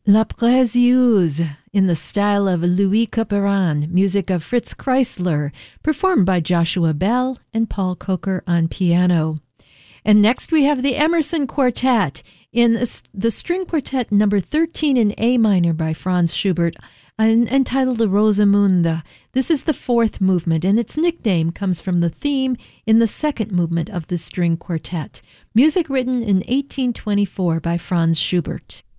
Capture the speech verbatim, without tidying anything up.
La Précieuse, in the style of Louis Couperin, music of Fritz Kreisler, performed by Joshua Bell and Paul Coker on piano. And next we have the Emerson Quartet, in the string quartet number thirteen in A minor by Franz Schubert, entitled Rosamunde. This is the fourth movement, and its nickname comes from the theme in the second movement of the string quartet. Music written in eighteen twenty-four by Franz Schubert.